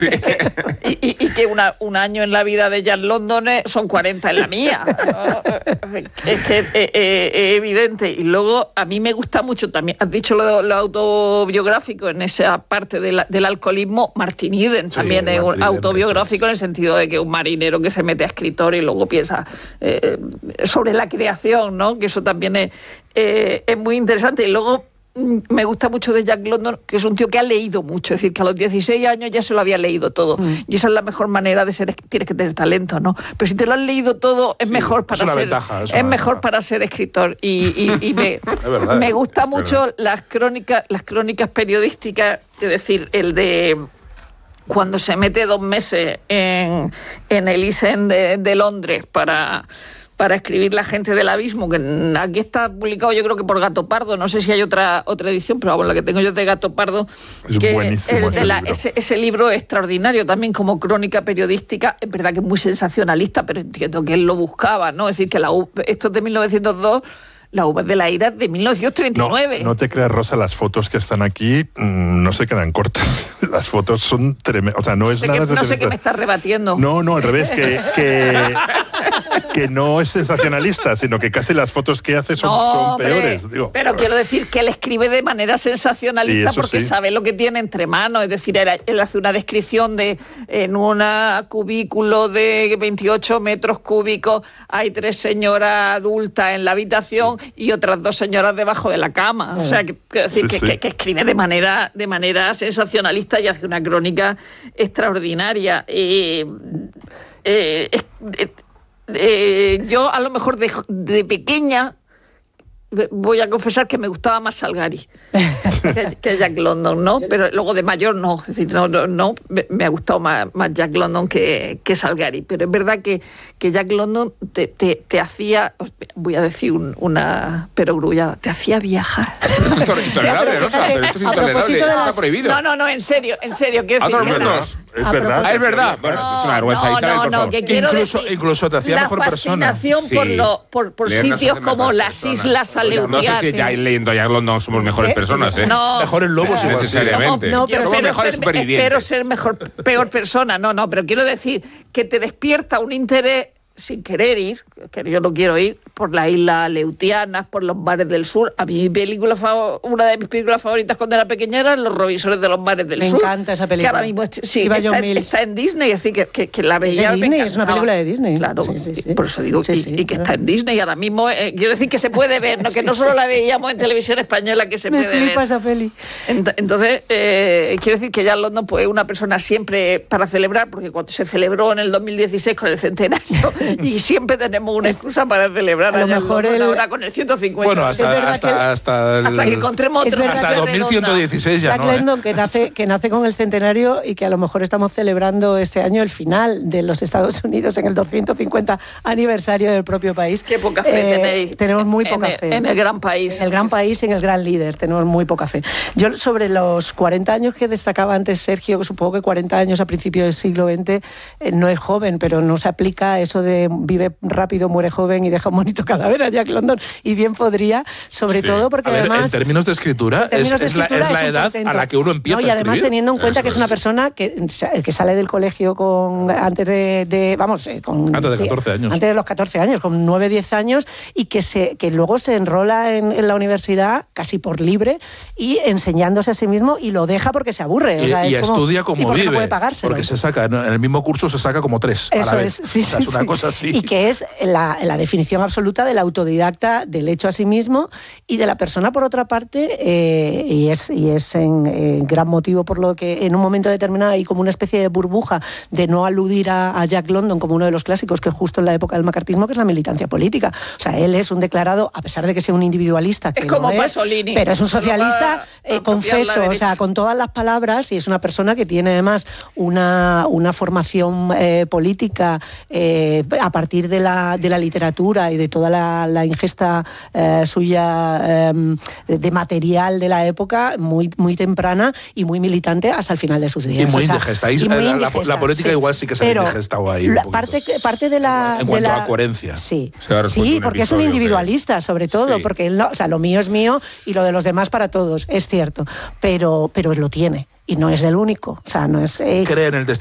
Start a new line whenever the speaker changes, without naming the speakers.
y que un año en la vida de Jack London son 40 en la mía. Es que es evidente. Y luego a mí me gusta mucho también, has dicho lo autobiográfico en esa parte del alcoholismo. Martin Eden también es un autobiográfico en el sentido de que un marinero que se mete a escritor y luego piensa sobre la creación, ¿no? Que eso también es muy interesante. Y luego me gusta mucho de Jack London, que es un tío que ha leído mucho, es decir, que a los 16 años ya se lo había leído todo. Y esa es la mejor manera de ser, tienes que tener talento, ¿no? Pero si te lo has leído todo, es mejor para ser ventaja, es mejor para ser escritor. Y me gusta mucho las crónicas periodísticas, es decir, el de cuando se mete 2 meses en el East End de Londres para escribir La gente del abismo, que aquí está publicado yo creo que por Gato Pardo, no sé si hay otra edición, pero vamos, la que tengo yo es de Gato Pardo, que ese libro es extraordinario también como crónica periodística. Es verdad que es muy sensacionalista, pero entiendo que él lo buscaba, ¿no? Es decir, que esto es de 1902, La Uvas de la Ira de 1939.
No te creas, Rosa, las fotos que están aquí no se quedan cortas. Las fotos son tremendas. O sea, no es nada...
No sé qué me estás rebatiendo.
No, al revés, que no es sensacionalista, sino que casi las fotos que hace son peores. Digo.
Pero quiero decir que él escribe de manera sensacionalista porque sabe lo que tiene entre manos. Es decir, él hace una descripción en un cubículo de 28 metros cúbicos hay 3 señoras adultas en la habitación y otras 2 señoras debajo de la cama. O sea, que escribe de manera sensacionalista y hace una crónica extraordinaria. Yo a lo mejor de pequeña voy a confesar que me gustaba más Salgari que Jack London, ¿no? Pero luego de mayor no, es decir, no me ha gustado más Jack London que Salgari. Pero es verdad que Jack London te hacía, voy a decir una perogrullada, te hacía viajar.
Esto es intolerable, Rosa, pero esto es intolerable, está prohibido.
No, en serio, quiero decir.
Es verdad.
Es verdad. Bueno, es una vergüenza, Isabel, por favor.
Que quiero
incluso te hacía mejor persona.
La fascinación por sitios como las Islas Aleutianas.
No sé si ya leyendo Jack London somos mejores personas, ¿eh?
No,
mejores lobos igual.
Necesariamente.
No, pero
somos mejores supervivientes.
Espero ser peor persona. No, pero quiero decir que te despierta un interés sin querer ir, que yo no quiero ir, por las Islas Aleutianas, por los mares del sur. A mí una de mis películas favoritas cuando era pequeña eran Los Robinsones de los Mares del Sur.
Me encanta esa película.
Que ahora mismo está en Disney, así que la veía.
¿De Disney? Es una película de Disney.
Claro, sí. Por eso digo y que está en Disney ahora mismo. Quiero decir que se puede ver, ¿no? Que no solo la veíamos en televisión española, que se puede ver.
Me flipa esa peli.
Entonces, quiero decir que Jack London pues, es una persona siempre para celebrar, porque cuando se celebró en el 2016 con el centenario, y siempre tenemos una excusa para celebrar.
A lo mejor
ahora con el 150.
Bueno, hasta
que encontremos otro.
Hasta 2116 ya
Jack London, que nace con el centenario y que a lo mejor estamos celebrando este año el final de los Estados Unidos en el 250 aniversario del propio país.
Qué poca fe tenéis.
Tenemos muy poca fe.
En el gran país.
En el gran país y en el gran líder. Tenemos muy poca fe. Yo sobre los 40 años que destacaba antes Sergio, que supongo que 40 años a principios del siglo XX no es joven, pero no se aplica eso de vive rápido, muere joven y deja un bonito cadáver a Jack London, y bien podría, sobre todo porque además...
En términos de escritura, es la edad a la que uno empieza a escribir.
Y además teniendo en cuenta que es una persona que sale del colegio antes de 14 años. Antes de los 14 años, con 9, 10 años, y que luego se enrola en la universidad casi por libre y enseñándose a sí mismo, y lo deja porque se aburre.
Y estudia como vive.
No puede pagárselo.
Porque en el mismo curso se saca como 3 a la vez. Es una cosa así.
Y que es la definición absoluta del autodidacta, del hecho a sí mismo, y de la persona, por otra parte, y es en gran motivo por lo que en un momento determinado hay como una especie de burbuja de no aludir a Jack London como uno de los clásicos, que justo en la época del macartismo, que es la militancia política. O sea, él es un declarado, a pesar de que sea un individualista, que
es como Pasolini,
pero es un socialista confeso, o sea, con todas las palabras, y es una persona que tiene además una formación política a partir de la literatura y de toda la ingesta suya de material de la época, muy, muy temprana y muy militante hasta el final de sus días.
Y muy indigesta. La política igual sí que se ha indigestado ahí.
Parte de la...
En cuanto a coherencia.
Sí, porque es un individualista, sobre todo, porque él lo mío es mío y lo de los demás para todos, es cierto, pero lo tiene. y no es el único. O sea, no es...
Cree en el